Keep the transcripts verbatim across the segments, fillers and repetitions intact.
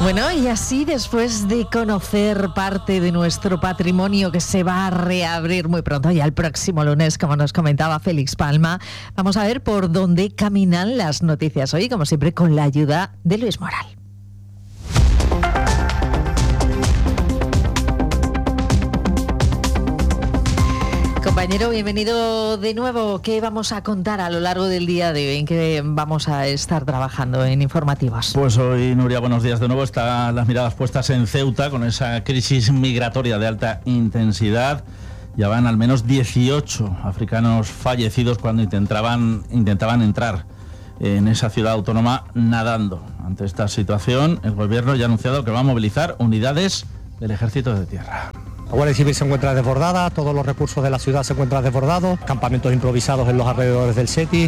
Bueno, y así después de conocer parte de nuestro patrimonio que se va a reabrir muy pronto, ya el próximo lunes, como nos comentaba Félix Palma, vamos a ver por dónde caminan las noticias hoy, como siempre con la ayuda de Luis Moral. Compañero, bienvenido de nuevo. ¿Qué vamos a contar a lo largo del día de hoy? ¿En qué vamos a estar trabajando en informativos? Pues hoy, Nuria, buenos días de nuevo. Están las miradas puestas en Ceuta con esa crisis migratoria de alta intensidad. Ya van al menos dieciocho africanos fallecidos cuando intentaban, intentaban entrar en esa ciudad autónoma nadando. Ante esta situación, el gobierno ya ha anunciado que va a movilizar unidades del Ejército de Tierra. La Guardia Civil se encuentra desbordada, todos los recursos de la ciudad se encuentran desbordados, campamentos improvisados en los alrededores del SETI.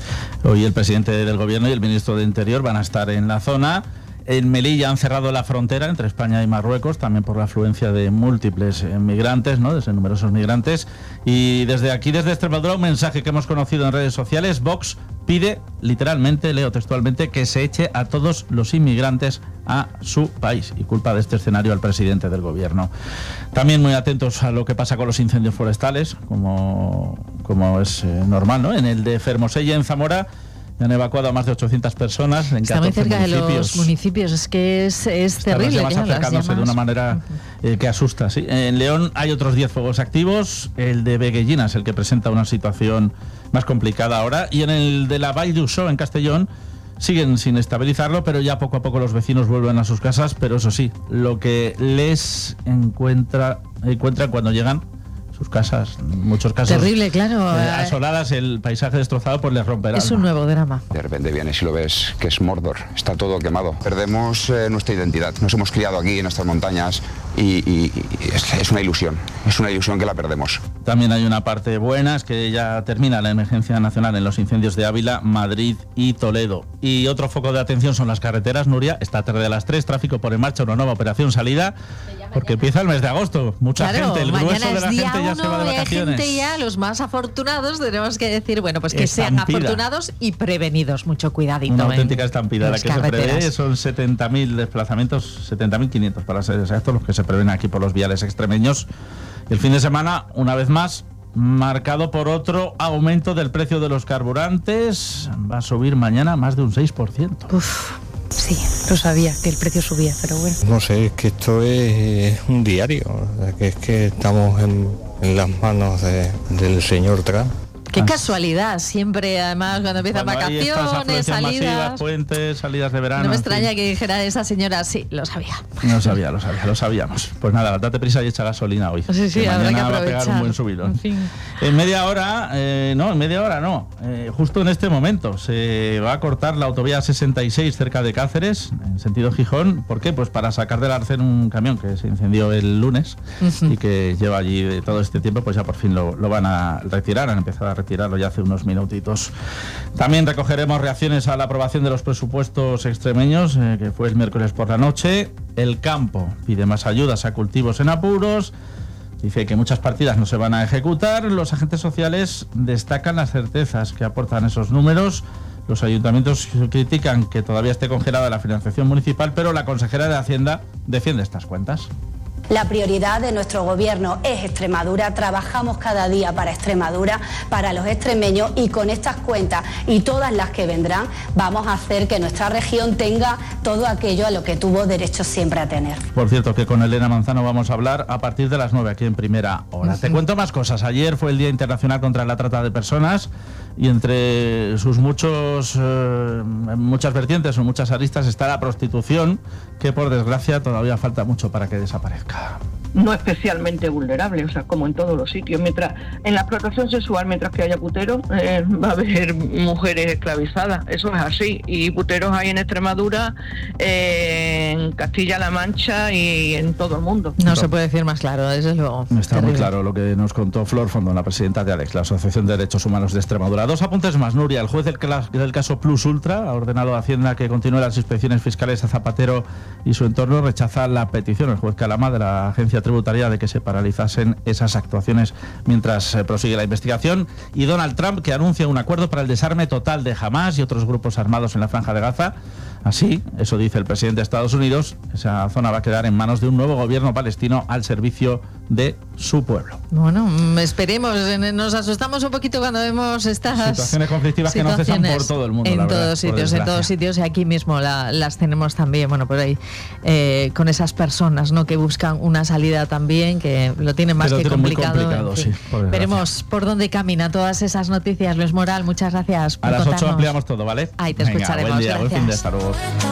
Hoy el presidente del gobierno y el ministro de Interior van a estar en la zona. En Melilla han cerrado la frontera entre España y Marruecos, también por la afluencia de múltiples migrantes, ¿no? Desde numerosos migrantes. Y desde aquí, desde Extremadura, un mensaje que hemos conocido en redes sociales. Vox pide, literalmente, leo textualmente, que se eche a todos los inmigrantes a su país y culpa de este escenario al presidente del gobierno. También muy atentos a lo que pasa con los incendios forestales, como, como es eh, normal, ¿no? En el de Fermosella, en Zamora, han evacuado a más de ochocientas personas en Está muy cerca municipios. de los municipios, es que es, es terrible. Las llamas acercándose de una manera eh, que asusta. ¿sí? En León hay otros diez fuegos activos, el de Beguellina es el que presenta una situación más complicada ahora, y en el de la Vall d'Uixó, en Castellón, siguen sin estabilizarlo, pero ya poco a poco los vecinos vuelven a sus casas, pero eso sí, lo que les encuentra, encuentran cuando llegan sus casas, en muchos casos terrible, claro, eh, asoladas, el paisaje destrozado, pues les romperá. Es un nuevo drama. De repente vienes y lo ves que es Mordor, está todo quemado. Perdemos eh, nuestra identidad, nos hemos criado aquí en estas montañas y, y, y es, es una ilusión, es una ilusión que la perdemos. También hay una parte buena, es que ya termina la emergencia nacional en los incendios de Ávila, Madrid y Toledo. Y otro foco de atención son las carreteras, Nuria. Esta tarde a las tres, tráfico por en marcha, una nueva operación salida, porque empieza el mes de agosto. Mucha claro, gente, el grueso de la gente ya se va de vacaciones. Hay gente ya, los más afortunados, tenemos que decir, bueno, pues que estampida. Sean afortunados y prevenidos. Mucho cuidadito. Una auténtica estampida. La que carreteras. se prevé son setenta mil desplazamientos, setenta mil quinientos para ser exactos, los que se prevén aquí por los viales extremeños. El fin de semana, una vez más, marcado por otro aumento del precio de los carburantes. Va a subir mañana más de un seis por ciento. Uf, sí, lo sabía, que el precio subía, pero bueno. No sé, es que esto es un diario, que es que estamos en, en las manos de, del señor Trump. Qué casualidad, siempre, además, cuando empiezan Cuando vacaciones, salidas. Masivas, puentes, salidas de verano. No me en extraña fin. que dijera esa señora, sí, lo sabía. No sabía, lo sabía, lo sabíamos. Pues nada, date prisa y echa gasolina hoy. Sí, sí, que habrá que mañana va a aprovechar. pegar un buen subidón. En fin. En media hora, eh, no, en media hora no. Eh, justo en este momento se va a cortar la autovía sesenta y seis cerca de Cáceres, en sentido Gijón. ¿Por qué? Pues para sacar del arcén un camión que se incendió el lunes uh-huh. y que lleva allí de todo este tiempo, pues ya por fin lo, lo van a retirar. Han empezado a retirarlo ya hace unos minutitos. También recogeremos reacciones a la aprobación de los presupuestos extremeños, eh, que fue el miércoles por la noche. El campo pide más ayudas a cultivos en apuros. Dice que muchas partidas no se van a ejecutar. Los agentes sociales destacan las certezas que aportan esos números. Los ayuntamientos critican que todavía esté congelada la financiación municipal, pero la consejera de Hacienda defiende estas cuentas. La prioridad de nuestro gobierno es Extremadura, trabajamos cada día para Extremadura, para los extremeños, y con estas cuentas y todas las que vendrán vamos a hacer que nuestra región tenga todo aquello a lo que tuvo derecho siempre a tener. Por cierto, que con Elena Manzano vamos a hablar a partir de las nueve aquí en Primera Hora. Uh-huh. Te cuento más cosas. Ayer fue el Día Internacional contra la Trata de Personas y entre sus muchos eh, muchas vertientes o muchas aristas está la prostitución, que por desgracia todavía falta mucho para que desaparezca. No especialmente vulnerable, o sea, como en todos los sitios. Mientras en la explotación sexual, mientras que haya puteros, eh, va a haber mujeres esclavizadas, eso es así. Y puteros hay en Extremadura, eh, en Castilla-La Mancha y en todo el mundo. No se puede decir más claro, desde luego. Está terrible. Muy claro lo que nos contó Flor Fondón, la presidenta de ADEX, la Asociación de Derechos Humanos de Extremadura. Dos apuntes más, Nuria. El juez del, del caso Plus Ultra ha ordenado a Hacienda que continúe las inspecciones fiscales a Zapatero y su entorno. Rechaza la petición el juez Calama de la agencia tributaria de que se paralizasen esas actuaciones mientras eh, prosigue la investigación. Y Donald Trump, que anuncia un acuerdo para el desarme total de Hamás y otros grupos armados en la Franja de Gaza. Así, eso dice el presidente de Estados Unidos, esa zona va a quedar en manos de un nuevo gobierno palestino al servicio de su pueblo. Bueno, esperemos. Nos asustamos un poquito cuando vemos estas situaciones conflictivas que no cesan por todo el mundo. En la verdad, todos sitios, en todos sitios, y aquí mismo la, las tenemos también. Bueno, por ahí eh, con esas personas, ¿no?, que buscan una salida también, que lo tienen más Pero que tiene complicado. Muy complicado, en fin. sí, por Veremos por dónde caminan todas esas noticias. Luis Moral, muchas gracias por A las contarnos. ocho ampliamos todo, ¿vale? Ahí te Venga, escucharemos. buen día, Gracias. buen fin de, hasta luego.